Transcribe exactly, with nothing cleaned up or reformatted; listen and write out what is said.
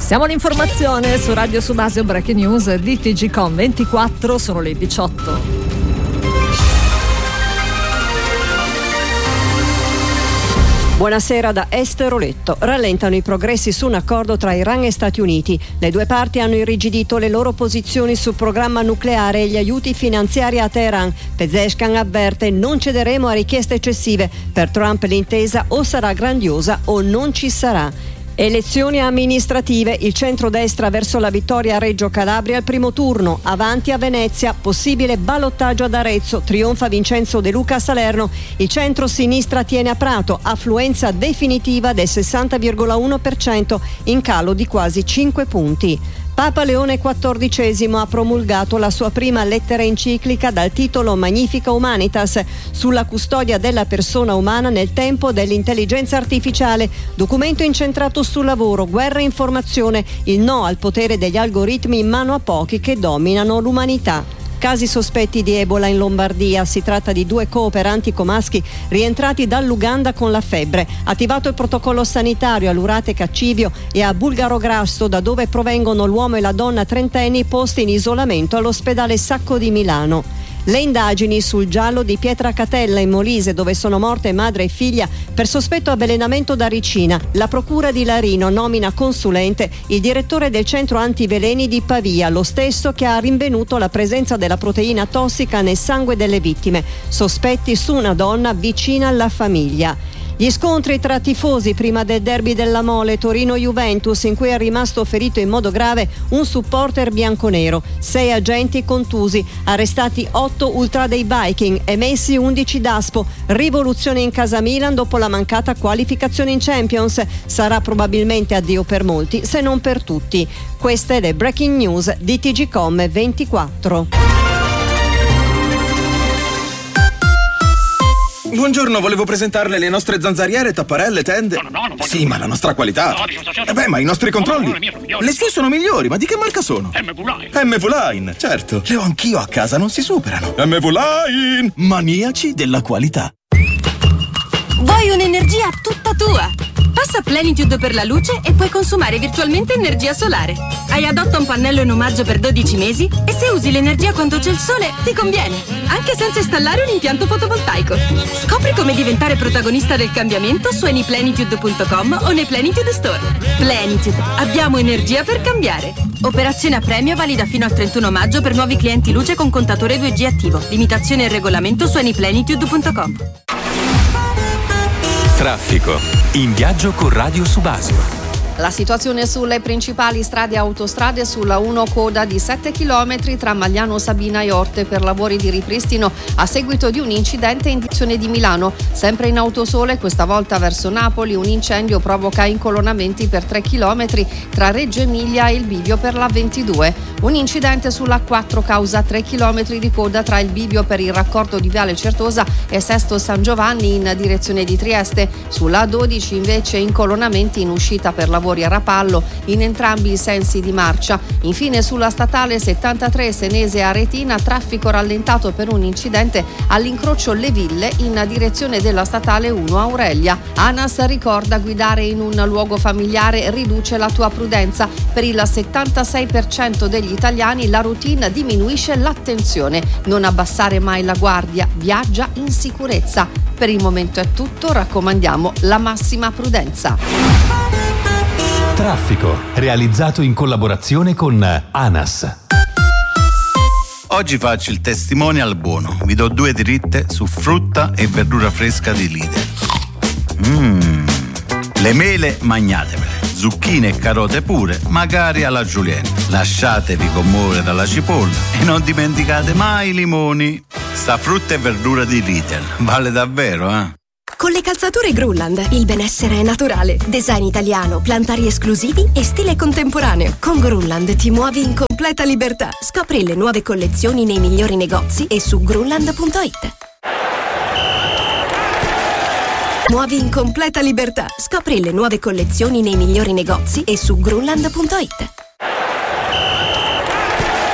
Siamo all'informazione su Radio Subasio Breaking News di T G Com ventiquattro, sono le diciotto. Buonasera da Esther Oletto. Rallentano i progressi su un accordo tra Iran e Stati Uniti. Le due parti hanno irrigidito le loro posizioni sul programma nucleare e gli aiuti finanziari a Teheran. Pezeshkian avverte: non cederemo a richieste eccessive. Per Trump l'intesa o sarà grandiosa o non ci sarà. Elezioni amministrative, il centrodestra verso la vittoria a Reggio Calabria al primo turno, avanti a Venezia, possibile ballottaggio ad Arezzo, trionfa Vincenzo De Luca a Salerno, il centro-sinistra tiene a Prato, affluenza definitiva del sessanta virgola uno per cento, in calo di quasi cinque punti. Papa Leone quattordicesimo ha promulgato la sua prima lettera enciclica dal titolo Magnifica Humanitas sulla custodia della persona umana nel tempo dell'intelligenza artificiale, documento incentrato sul lavoro, guerra e informazione, il no al potere degli algoritmi in mano a pochi che dominano l'umanità. Casi sospetti di Ebola in Lombardia. Si tratta di due cooperanti comaschi rientrati dall'Uganda con la febbre. Attivato il protocollo sanitario a Lurate Caccivio e a Bulgarograsso, da dove provengono l'uomo e la donna trentenni posti in isolamento all'ospedale Sacco di Milano. Le indagini sul giallo di Pietracatella in Molise, dove sono morte madre e figlia per sospetto avvelenamento da ricina. La procura di Larino nomina consulente il direttore del centro antiveleni di Pavia, lo stesso che ha rinvenuto la presenza della proteina tossica nel sangue delle vittime. Sospetti su una donna vicina alla famiglia. Gli scontri tra tifosi prima del derby della Mole Torino-Juventus, in cui è rimasto ferito in modo grave un supporter bianconero. Sei agenti contusi, arrestati otto ultra dei Viking, emessi undici Daspo. Rivoluzione in casa Milan dopo la mancata qualificazione in Champions. Sarà probabilmente addio per molti, se non per tutti. Queste le breaking news di T G Com ventiquattro. Buongiorno, volevo presentarle le nostre zanzariere, tapparelle, tende. No, no, no, non voglio. Sì, ma la nostra qualità. No, dico, sto certo. Eh beh, ma i nostri controlli. No, no, no, le mie, Le sue sono migliori, ma di che marca sono? M V Line. M V Line, certo. Le ho anch'io a casa, non si superano. M V Line, maniaci della qualità. Vuoi un'energia tutta tua? Passa Plenitude per la luce e puoi consumare virtualmente energia solare. Hai adotta un pannello in omaggio per dodici mesi e se usi l'energia quando c'è il sole ti conviene, anche senza installare un impianto fotovoltaico. Scopri come diventare protagonista del cambiamento su anyplenitude punto com o nei Plenitude Store. Plenitude, abbiamo energia per cambiare. Operazione a premio valida fino al trentuno maggio per nuovi clienti luce con contatore due G attivo. Limitazione e regolamento su anyplenitude punto com. Traffico. In viaggio con Radio Subasio. La situazione sulle principali strade e autostrade: sulla uno coda di sette chilometri tra Magliano Sabina e Orte per lavori di ripristino a seguito di un incidente in direzione di Milano. Sempre in autosole, questa volta verso Napoli, un incendio provoca incolonnamenti per tre chilometri tra Reggio Emilia e il bivio per la ventidue. Un incidente sulla quattro causa tre chilometri di coda tra il bivio per il raccordo di Viale Certosa e Sesto San Giovanni in direzione di Trieste. Sulla dodici invece incolonnamenti in uscita per lavori a Rapallo in entrambi i sensi di marcia. Infine sulla statale settantatré Senese Aretina, traffico rallentato per un incidente all'incrocio Le Ville in direzione della statale uno Aurelia. ANAS ricorda: guidare in un luogo familiare riduce la tua prudenza. Per il settantasei per cento degli italiani la routine diminuisce l'attenzione. Non abbassare mai la guardia, viaggia in sicurezza. Per il momento è tutto, raccomandiamo la massima prudenza. Traffico, realizzato in collaborazione con ANAS. Oggi faccio il testimonial buono. Vi do due dritte su frutta e verdura fresca di Lidl. Mmm, le mele magnatevele, zucchine e carote pure, magari alla julienne. Lasciatevi commuovere dalla cipolla e non dimenticate mai i limoni. Sta frutta e verdura di Lidl vale davvero, eh? Con le calzature Grunland il benessere è naturale. Design italiano, plantari esclusivi e stile contemporaneo. Con Grunland ti muovi in completa libertà. Scopri le nuove collezioni nei migliori negozi e su grunland punto it. Muovi in completa libertà. Scopri le nuove collezioni nei migliori negozi e su grunland punto it.